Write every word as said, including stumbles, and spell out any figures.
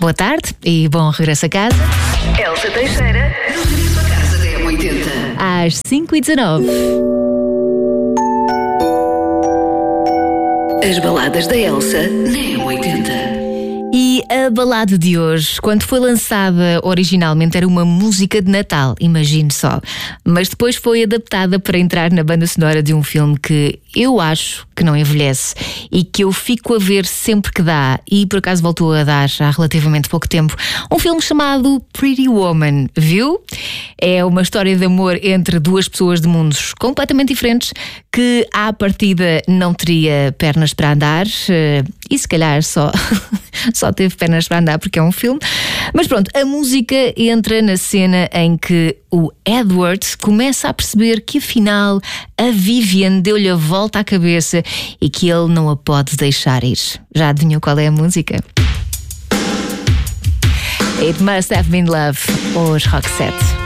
Boa tarde e bom regresso a casa. Elsa Teixeira, no regresso a casa da M oitenta. Às cinco e dezanove. As baladas da Elsa na M oitenta. E a balada de hoje, quando foi lançada originalmente, era uma música de Natal, imagine só. Mas depois foi adaptada para entrar na banda sonora de um filme que eu acho que não envelhece e que eu fico a ver sempre que dá, e por acaso voltou a dar há relativamente pouco tempo. Um filme chamado Pretty Woman, viu? É uma história de amor entre duas pessoas de mundos completamente diferentes que à partida não teria pernas para andar, e se calhar só... Só teve pernas para andar porque é um filme. Mas pronto, a música entra na cena em que o Edward começa a perceber que afinal a Vivian deu-lhe a volta à cabeça e que ele não a pode deixar ir. Já adivinhou qual é a música? It Must Have Been Love, os Roxette.